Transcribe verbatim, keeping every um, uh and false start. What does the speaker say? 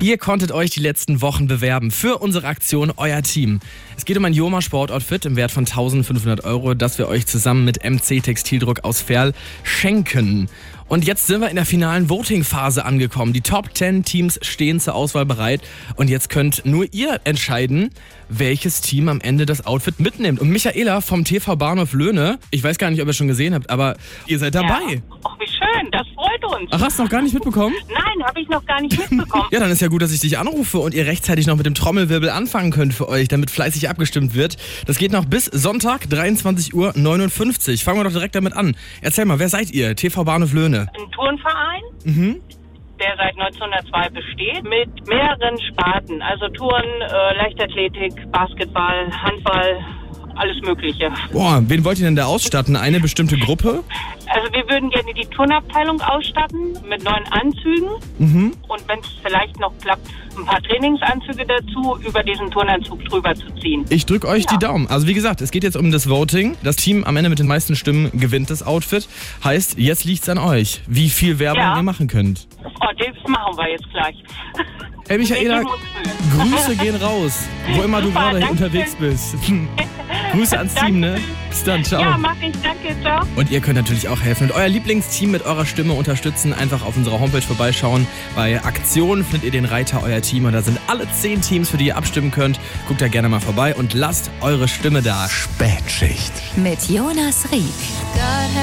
Ihr konntet euch die letzten Wochen bewerben für unsere Aktion Euer Team. Es geht um ein Joma Sportoutfit im Wert von eintausendfünfhundert Euro, das wir euch zusammen mit M C Textildruck aus Verl schenken. Und jetzt sind wir in der finalen Voting-Phase angekommen. Die Top zehn Teams stehen zur Auswahl bereit. Und jetzt könnt nur ihr entscheiden, welches Team am Ende das Outfit mitnimmt. Und Michaela vom T V Bahnhof Löhne, ich weiß gar nicht, ob ihr schon gesehen habt, aber ihr seid dabei. Ja. Ach, wie schön, das freut uns. Ach, hast du noch gar nicht mitbekommen? Nein, habe ich noch gar nicht mitbekommen. Ja, dann ist ja gut, dass ich dich anrufe und ihr rechtzeitig noch mit dem Trommelwirbel anfangen könnt für euch, damit fleißig abgestimmt wird. Das geht noch bis Sonntag, dreiundzwanzig Uhr neunundfünfzig. Fangen wir doch direkt damit an. Erzähl mal, wer seid ihr? T V Bahnhof Löhne. Ein Turnverein, Mhm. der seit neunzehnhundertzwei besteht, mit mehreren Sparten. Also Turnen, äh, Leichtathletik, Basketball, Handball, alles Mögliche. Boah, wen wollt ihr denn da ausstatten? Eine bestimmte Gruppe? Also wir würden gerne die Turnabteilung ausstatten mit neuen Anzügen. Mhm. Und wenn es vielleicht noch klappt, ein paar Trainingsanzüge dazu, über diesen Turnanzug drüber zu ziehen. Ich drück euch Ja. die Daumen. Also wie gesagt, es geht jetzt um das Voting. Das Team am Ende mit den meisten Stimmen gewinnt das Outfit. Heißt, jetzt liegt's an euch, wie viel Werbung Ja. ihr machen könnt. Oh, das machen wir jetzt gleich. Hey Michaela, Wir geben uns Mühe. Grüße gehen raus, wo immer du Super, gerade danke unterwegs schön. bist. Grüße ans Team, ne? Bis dann, ciao. Ja, mach ich. Danke, ciao. Und ihr könnt natürlich auch helfen und euer Lieblingsteam mit eurer Stimme unterstützen. Einfach auf unserer Homepage vorbeischauen. Bei Aktionen findet ihr den Reiter Euer Team und da sind alle zehn Teams, für die ihr abstimmen könnt. Guckt da gerne mal vorbei und lasst eure Stimme da. Spätschicht. Mit Jonas Rieck.